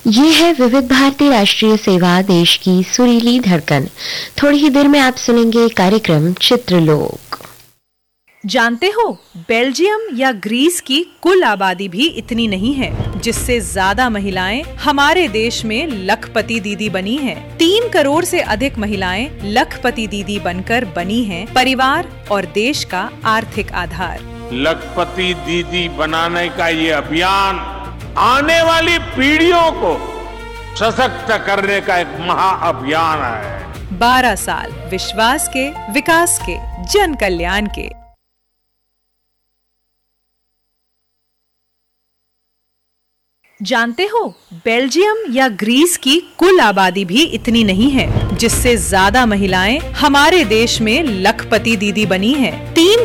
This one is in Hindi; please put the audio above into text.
ये है विविध भारती राष्ट्रीय सेवा, देश की सुरीली धड़कन। थोड़ी ही देर में आप सुनेंगे कार्यक्रम चित्रलोक। जानते हो, बेल्जियम या ग्रीस की कुल आबादी भी इतनी नहीं है, जिससे ज्यादा महिलाएं हमारे देश में लखपति दीदी बनी हैं। 3 करोड़ से अधिक महिलाएं लखपति दीदी बनकर बनी हैं परिवार और देश का आर्थिक आधार। लखपति दीदी बनाने का ये अभियान आने वाली पीढ़ियों को सशक्त करने का एक महाअभियान है। 12 साल विश्वास के, विकास के, जन कल्याण के। जानते हो, बेल्जियम या ग्रीस की कुल आबादी भी इतनी नहीं है, जिससे ज्यादा महिलाएं हमारे देश में लखपति दीदी बनी हैं। 3